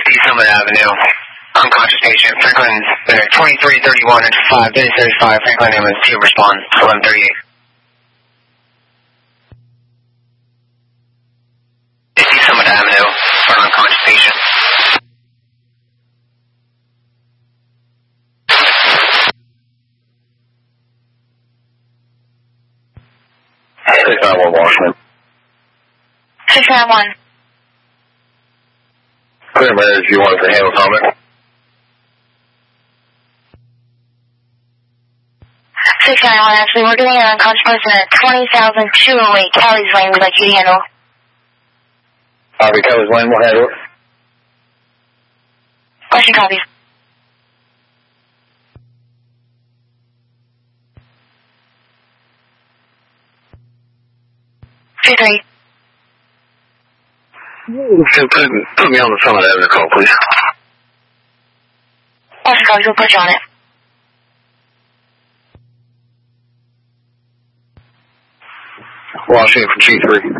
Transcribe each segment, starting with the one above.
Summit Avenue, unconscious patient. Franklin's 2331 and 5 days 35. Franklin ambulance to respond 1138. Summit Avenue for an unconscious patient. Washington. 691. Clear marriage, you want to handle Summit? 691, actually, we're getting an unconscious person at 20,208 Kelly's Lane. We'd like you to handle. Copy, Kelly's Lane, we'll handle it. Question copies. Three. Put me on the Summit Avenue call, please. Question copies, we'll put you on it. Washington from G3.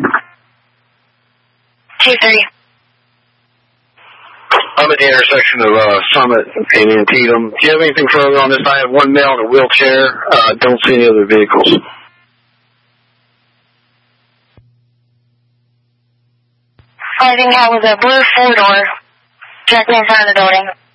G3. I'm at the intersection of Summit and Antietam. Do you have anything further on this? I have one male in a wheelchair. Don't see any other vehicles. I think that was a blue 4-door directly in front of the building.